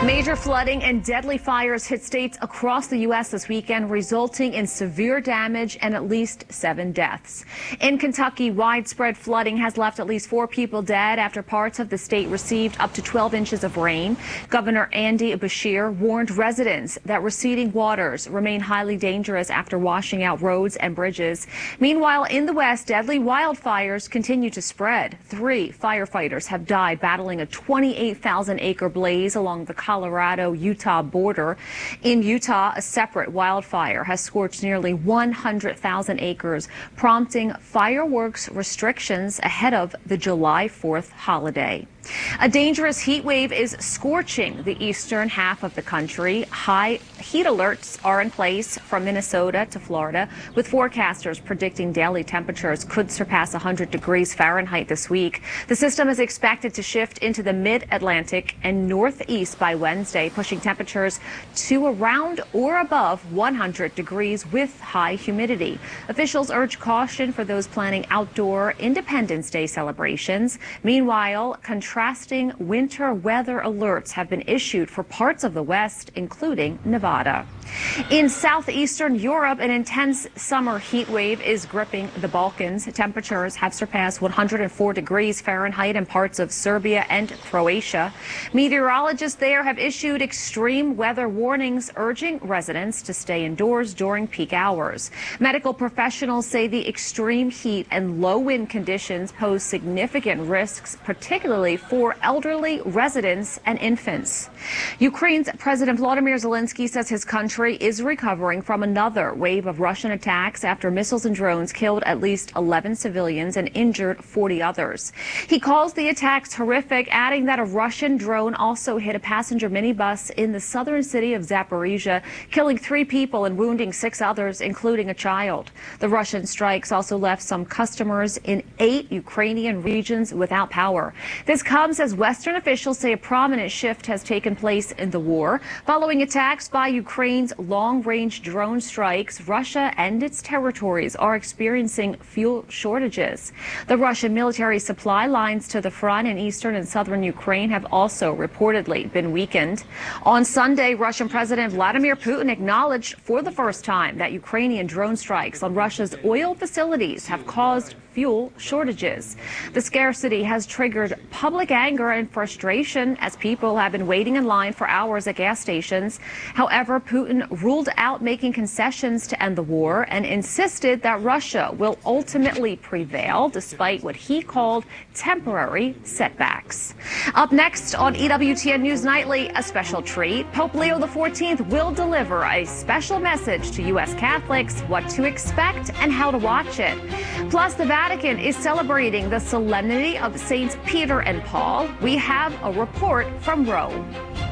Major flooding and deadly fires hit states across the U.S. this weekend, resulting in severe damage and at least 7 deaths. In Kentucky, widespread flooding has left at least 4 people dead after parts of the state received up to 12 inches of rain. Governor Andy Beshear warned residents that receding waters remain highly dangerous after washing out roads and bridges. Meanwhile, in the West, deadly wildfires continue to spread. 3 firefighters have died battling a 28,000-acre blaze along the Colorado-Utah border. In Utah, a separate wildfire has scorched nearly 100,000 acres, prompting fireworks restrictions ahead of the July 4th holiday. A dangerous heat wave is scorching the eastern half of the country. High heat alerts are in place from Minnesota to Florida, with forecasters predicting daily temperatures could surpass 100 degrees Fahrenheit this week. The system is expected to shift into the mid-Atlantic and northeast by Wednesday, pushing temperatures to around or above 100 degrees with high humidity. Officials urge caution for those planning outdoor Independence Day celebrations. Meanwhile, contrasting winter weather alerts have been issued for parts of the West, including Nevada. In southeastern Europe, an intense summer heat wave is gripping the Balkans. Temperatures have surpassed 104 degrees Fahrenheit in parts of Serbia and Croatia. Meteorologists there have issued extreme weather warnings, urging residents to stay indoors during peak hours. Medical professionals say the extreme heat and low wind conditions pose significant risks, particularly for elderly residents and infants. Ukraine's President Volodymyr Zelensky says his country is recovering from another wave of Russian attacks after missiles and drones killed at least 11 civilians and injured 40 others. He calls the attacks horrific, adding that a Russian drone also hit a passenger minibus in the southern city of Zaporizhia, killing 3 people and wounding 6 others, including a child. The Russian strikes also left some customers in 8 Ukrainian regions without power. This comes as Western officials say a prominent shift has taken place in the war. Following attacks by Ukraine's long-range drone strikes, Russia and its territories are experiencing fuel shortages. The Russian military supply lines to the front in eastern and southern Ukraine have also reportedly been weakened. On Sunday, Russian President Vladimir Putin acknowledged for the first time that Ukrainian drone strikes on Russia's oil facilities have caused fuel shortages. The scarcity has triggered public anger and frustration as people have been waiting in line for hours at gas stations. However, Putin ruled out making concessions to end the war and insisted that Russia will ultimately prevail despite what he called temporary setbacks. Up next on EWTN News Nightly, a special treat. Pope Leo XIV will deliver a special message to U.S. Catholics, what to expect and how to watch it. Plus, the Vatican is celebrating the solemnity of Saints Peter and Paul. We have a report from Rome.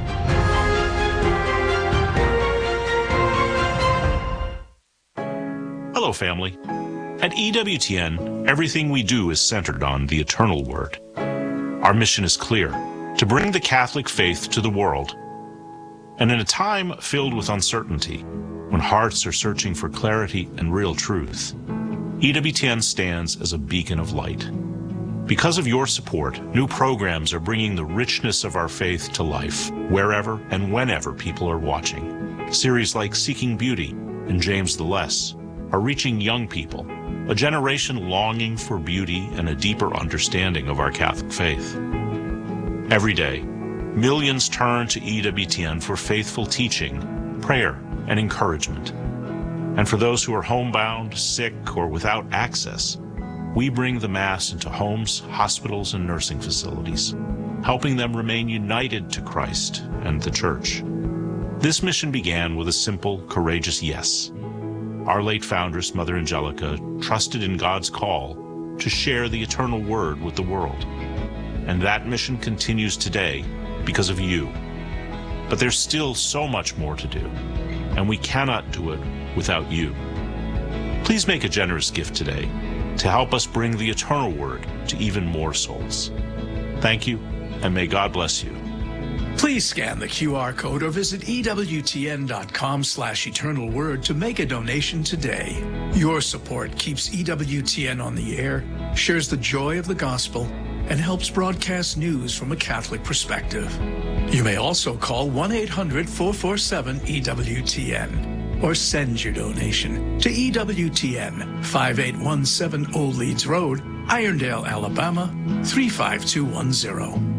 Hello, family. At EWTN, everything we do is centered on the eternal word. Our mission is clear: to bring the Catholic faith to the world. And in a time filled with uncertainty, when hearts are searching for clarity and real truth, EWTN stands as a beacon of light. Because of your support, new programs are bringing the richness of our faith to life, wherever and whenever people are watching. Series like Seeking Beauty and James the Less are reaching young people, a generation longing for beauty and a deeper understanding of our Catholic faith. Every day, millions turn to EWTN for faithful teaching, prayer, and encouragement. And for those who are homebound, sick, or without access, we bring the Mass into homes, hospitals, and nursing facilities, helping them remain united to Christ and the Church. This mission began with a simple, courageous yes. Our late foundress, Mother Angelica, trusted in God's call to share the eternal word with the world. And that mission continues today because of you. But there's still so much more to do, and we cannot do it without you. Please make a generous gift today to help us bring the eternal word to even more souls. Thank you, and may God bless you. Please scan the QR code or visit EWTN.com/eternalword to make a donation today. Your support keeps EWTN on the air, shares the joy of the gospel, and helps broadcast news from a Catholic perspective. You may also call 1-800-447-EWTN or send your donation to EWTN, 5817 Old Leeds Road, Irondale, Alabama, 35210.